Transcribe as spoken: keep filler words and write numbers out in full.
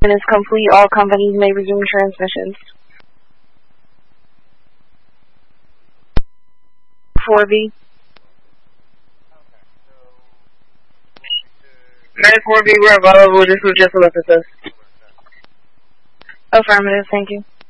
is complete. All companies may resume transmissions. four B. Medic four B, we're available. This was just Elizabeth. Affirmative, thank you.